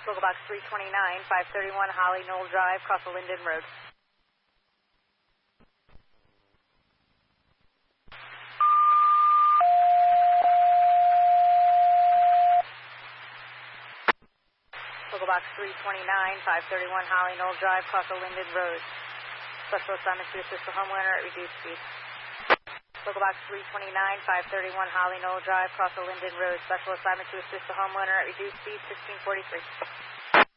Local Box 329, 531 Holly Knoll Drive, across the Linden Road. Local Box 329, 531 Holly Knoll Drive, across the Linden Road. Special assignment to assist the homeowner at reduced speed. Local Box 329, 531 Holly Knoll Drive, across the Linden Road. Special assignment to assist the homeowner at reduced speed, 1643.